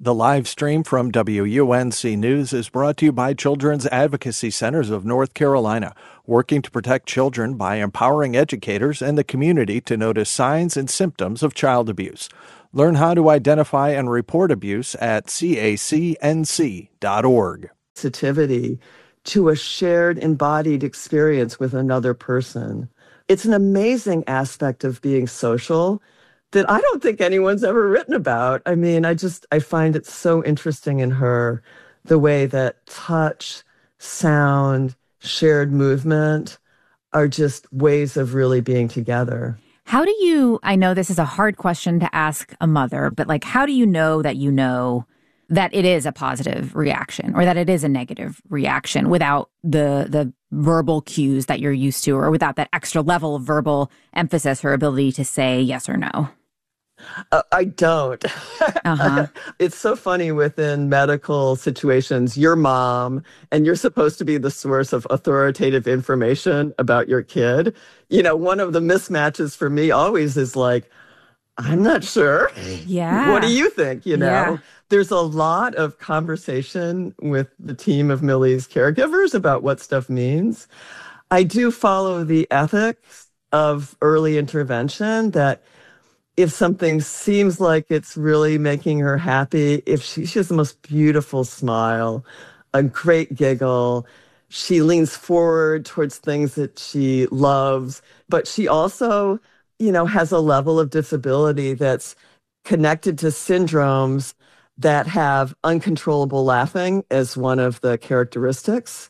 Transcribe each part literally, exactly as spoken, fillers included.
The live stream from W U N C News is brought to you by Children's Advocacy Centers of North Carolina, working to protect children by empowering educators and the community to notice signs and symptoms of child abuse. Learn how to identify and report abuse at C A C N C dot org. Sensitivity to a shared embodied experience with another person. It's an amazing aspect of being social that I don't think anyone's ever written about. I mean, I just, I find it so interesting in her, the way that touch, sound, shared movement are just ways of really being together. How do you, I know this is a hard question to ask a mother, but like, how do you know that you know that it is a positive reaction or that it is a negative reaction without the the verbal cues that you're used to, or without that extra level of verbal emphasis or ability to say yes or no? Uh, I don't. Uh-huh. It's so funny within medical situations, your mom, and you're supposed to be the source of authoritative information about your kid. You know, one of the mismatches for me always is like, I'm not sure. Yeah. What do you think? You know, yeah. There's a lot of conversation with the team of Millie's caregivers about what stuff means. I do follow the ethics of early intervention that if something seems like it's really making her happy, if she, she has the most beautiful smile, a great giggle, she leans forward towards things that she loves, but she also, you know, has a level of disability that's connected to syndromes that have uncontrollable laughing as one of the characteristics.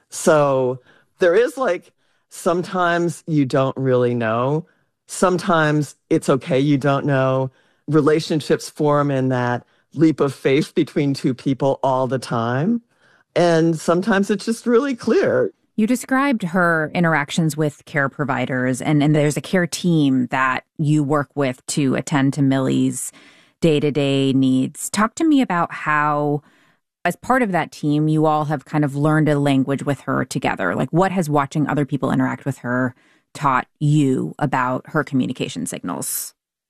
So there is like, sometimes you don't really know. Sometimes it's okay, you don't know. Relationships form in that leap of faith between two people all the time. And sometimes it's just really clear. You described her interactions with care providers, and, and there's a care team that you work with to attend to Millie's day-to-day needs. Talk to me about how, as part of that team, you all have kind of learned a language with her together. Like, what has watching other people interact with her taught you about her communication signals?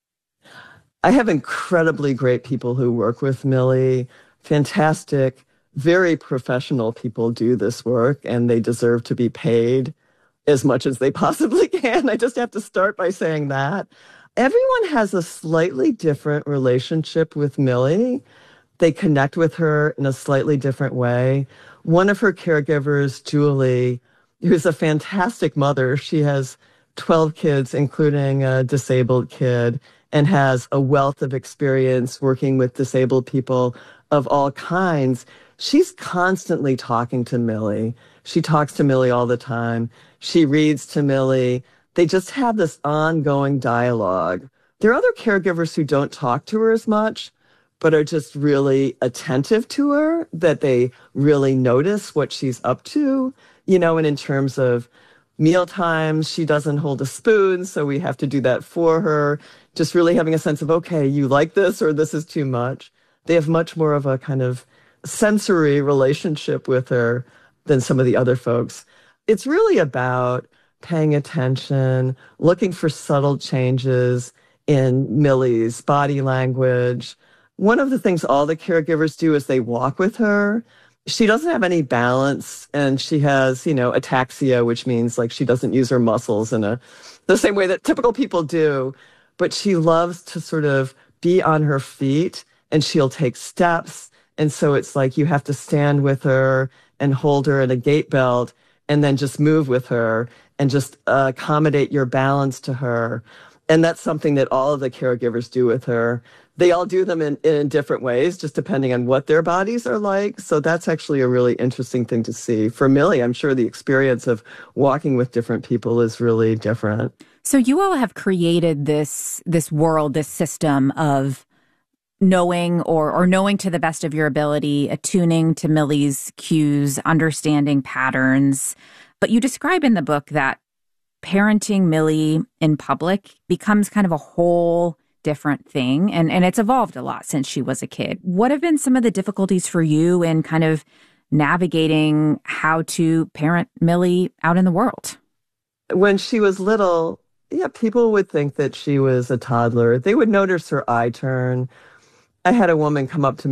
I have incredibly great people who work with Millie. Fantastic, very professional people do this work, and they deserve to be paid as much as they possibly can. I just have to start by saying that. Everyone has a slightly different relationship with Millie. They connect with her in a slightly different way. One of her caregivers, Julie, who's a fantastic mother. She has twelve kids, including a disabled kid, and has a wealth of experience working with disabled people of all kinds. She's constantly talking to Millie. She talks to Millie all the time. She reads to Millie. They just have this ongoing dialogue. There are other caregivers who don't talk to her as much, but are just really attentive to her, that they really notice what she's up to. You know, and in terms of meal times, she doesn't hold a spoon, so we have to do that for her. Just really having a sense of, okay, you like this or this is too much. They have much more of a kind of sensory relationship with her than some of the other folks. It's really about paying attention, looking for subtle changes in Millie's body language. One of the things all the caregivers do is they walk with her. She doesn't have any balance, and she has, you know, ataxia, which means like she doesn't use her muscles in a the same way that typical people do. But she loves to sort of be on her feet, and she'll take steps. And so it's like you have to stand with her and hold her in a gait belt and then just move with her and just uh, accommodate your balance to her. And that's something that all of the caregivers do with her. They all do them in, in different ways, just depending on what their bodies are like. So that's actually a really interesting thing to see. For Millie, I'm sure the experience of walking with different people is really different. So you all have created this this world, this system of knowing or or knowing to the best of your ability, attuning to Millie's cues, understanding patterns. But you describe in the book that parenting Millie in public becomes kind of a whole different thing. And, and it's evolved a lot since she was a kid. What have been some of the difficulties for you in kind of navigating how to parent Millie out in the world? When she was little, yeah, people would think that she was a toddler. They would notice her eye turn. I had a woman come up to me